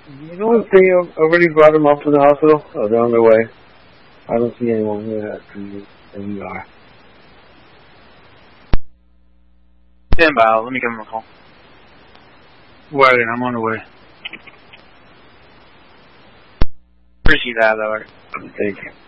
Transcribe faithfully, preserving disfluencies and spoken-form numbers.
You don't think I've already brought him up to the hospital? Oh, they're on their way. I don't see anyone here after you. There you are. Stand by. Let me give him a call. Wait, I'm on the way. Appreciate that, though. Thank you.